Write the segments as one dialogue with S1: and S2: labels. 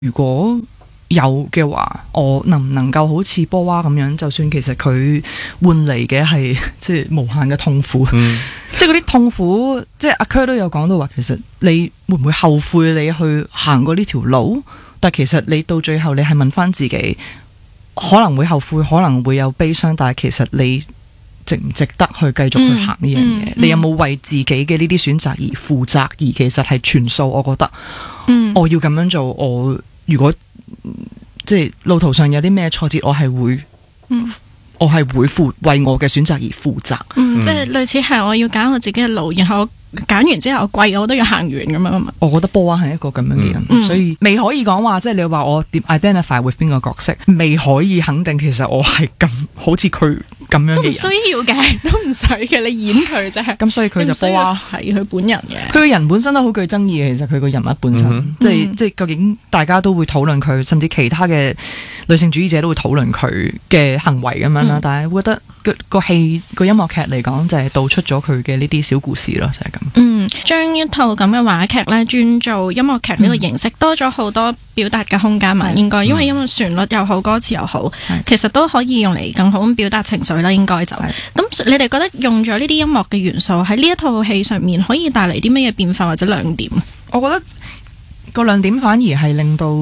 S1: 如果有嘅話，我能唔能夠好似波娃咁樣，就算其實佢換嚟嘅係即係無限嘅痛苦，即係嗰啲痛苦，即係阿 Kerr 都有講到話，其實你會唔會後悔你去行過呢條路？但其實你到最後你係問翻自己，可能會後悔，可能會有悲傷，但係其實你值唔值得去繼續去行呢樣嘢？你有冇為自己嘅呢啲選擇而負責？而其實係全數，我覺得，我要咁樣做，我如果即係路途上有啲咩挫折，我係會，我係會為我嘅選擇而負責。
S2: 即係類似係我要揀我自己嘅路，然後揀完之後貴我都要行完咁樣啊嘛。
S1: 我覺得波娃係一個咁樣嘅人，所以未可以講話，即係你話我點 identify with 邊個角色，未可以肯定其實我係咁好似佢咁樣嘅人。
S2: 都唔需要嘅，都唔使嘅，你演佢啫。咁
S1: 所以佢就波娃
S2: 係佢本人嘅。
S1: 佢個人本身都好具爭議嘅，其實佢個人物本身，即係究竟大家都會討論佢，甚至其他嘅女性主義者都會討論佢嘅行為咁樣啦。但係我覺得個戲個音樂劇嚟講，就係道出咗佢嘅呢啲小故事咯，就係咁。
S2: 將一套咁嘅話劇咧轉做音樂劇呢個形式，多咗好多表達嘅空間嘛。應該因為音樂旋律又好，歌詞又好，其實都可以用嚟更好咁表達情緒啦。應該就咁，你哋覺得用咗呢啲音樂嘅元素喺呢一套戲上面，可以帶嚟啲咩嘢變化或者亮點？
S1: 我覺得個亮點反而係令到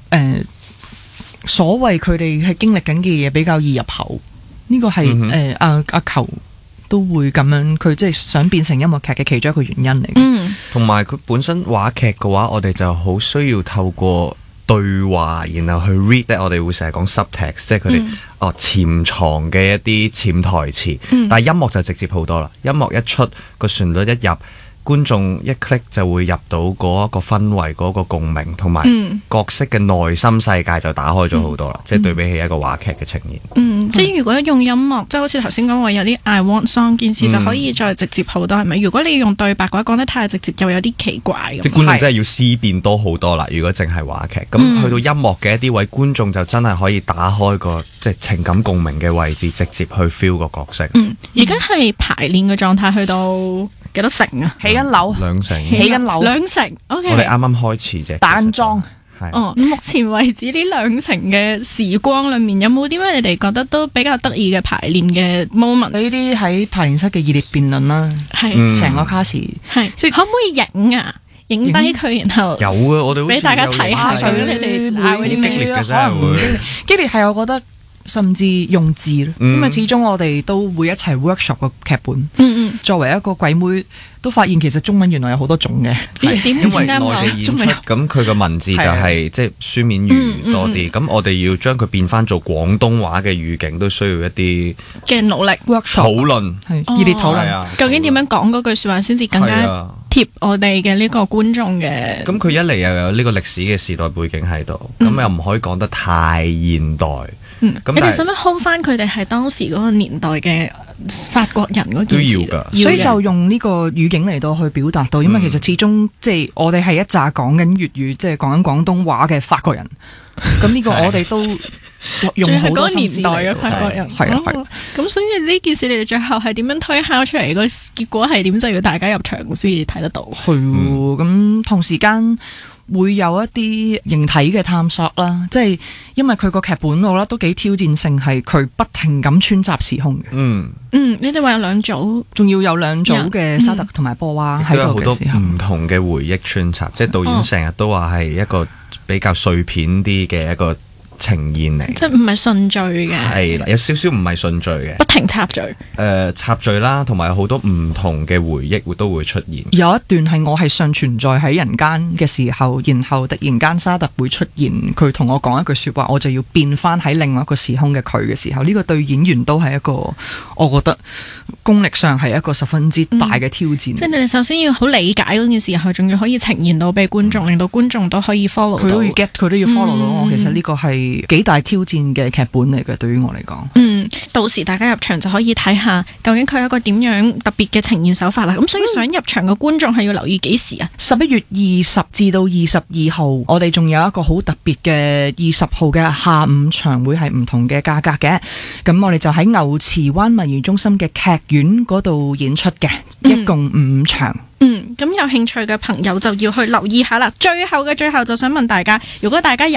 S1: 所謂佢哋係經歷緊嘅嘢比較易入口。呢個係阿球都會咁樣，佢即係想變成音樂劇嘅其中一個原因嚟。
S3: 同埋佢本身話劇嘅話，我哋就好需要透過對話，然後去 read， 我哋會成日講 subtext， 即係佢哋潛藏嘅一啲潛台詞。但係音樂就直接好多啦，音樂一出，個旋律一入，觀眾一 click 就會入到嗰一個氛圍，嗰個共鳴，同埋角色嘅內心世界就打開咗好多啦。即係對比起一個話劇嘅呈現。
S2: 即係如果用音樂，即係好似頭先講話有啲 I want song 件事，就可以再直接好多，係咪？如果你用對白嘅話，講得太直接又有啲奇怪咁。
S3: 即係觀眾真係要思辨多好多啦。如果淨係話劇，咁去到音樂嘅一啲位，觀眾就真係可以打開個即係情感共鳴嘅位置，直接去 feel 個角色。
S2: 而家係排練嘅狀態去到幾多成啊？
S1: 起緊樓
S3: ，2成，
S1: 起緊樓
S2: 2成。OK，
S3: 我哋啱啱開始啫。
S1: 彈裝。
S2: 目前為止呢2成嘅時光裏面，有冇啲咩你哋覺得都比較得意嘅排練嘅 moment？
S1: 呢啲喺排練室嘅熱烈辯論啦，成個卡士，
S2: 即係可唔可以影啊？影低佢，然後
S3: 有啊，我哋
S2: 俾大家睇下，你哋嗌嗰啲咩？
S3: 激烈嘅真係
S1: 激烈係我覺得。甚至用字，因為始終我哋都會一齊 workshop 個劇本。作為一個鬼妹，都發現其實中文原來有好多種嘅。
S3: 因為內地演出，咁佢個文字就係即係書面語多啲。咁我哋要將佢變翻做廣東話嘅語境，都需要一啲
S2: 嘅努力
S1: workshop
S3: 討論，
S1: 熱烈討論。
S2: 究竟點樣講嗰句說話先至更加貼我哋嘅呢個觀眾嘅？
S3: 咁佢一嚟又有呢個歷史嘅時代背景喺度，咁又唔可以講得太現代。
S2: 你哋使唔使 hold 翻佢哋係當時嗰個年代嘅法國人嗰件事？
S3: 都要㗎，
S1: 所以就用呢個語境嚟到去表達到，因為其實始終即係我哋係一紮講緊粵語，即係講緊廣東話嘅法國人。咁呢個我哋都用好多心思嚟。
S2: 年代嘅法國人，咁所以呢件事你哋最後係點樣推敲出嚟？個結果係點？就要大家入場先至睇得到。
S1: 係咁同時間。會有一啲形體嘅探索啦，即係因為佢個劇本我覺得都幾挑戰性，係佢不停咁穿插時空嘅。
S2: 你哋話有2組，仲
S1: 要有2組嘅沙特同埋波娃喺度嘅時候，
S3: 好多唔同嘅回憶穿插，即係導演成日都話係一個比較碎片啲嘅一個呈現嚟，
S2: 即係唔係順序嘅，
S3: 係有少少唔係順序嘅，
S2: 不停插序，
S3: 插序啦，同埋好多唔同嘅回憶都會出現。
S1: 有一段係我係尚存在喺人間嘅時候，然後突然間沙特會出現，佢同我講一句說話，我就要變翻喺另外一個時空嘅佢嘅時候，呢個對演員都係一個，我覺得功力上係一個十分之大嘅挑戰。即
S2: 係你哋首先要好理解嗰件事，後仲要可以呈現到俾觀眾，令到觀眾都可以 follow 到，
S1: 佢都要 get， 佢都要 follow 到我。其實呢個係幾大挑戰嘅劇本嚟嘅，對於我嚟講。
S2: 到時大家入場就可以睇下究竟佢有一個點樣特別嘅呈現手法啦。咁所以想入場嘅觀眾係要留意幾時啊？11月20至到22號，我哋仲有一個好特別嘅20號嘅下午場，會係唔同嘅價格嘅。咁我哋就喺牛池灣文娛中心嘅劇院嗰度演出嘅，一共5場。咁有興趣嘅朋友就要去留意下啦。最後嘅最後就想問大家，如果大家有